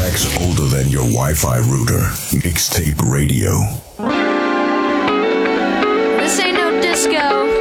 tracks older than your Wi-Fi router. Mixtape Radio. This ain't no disco.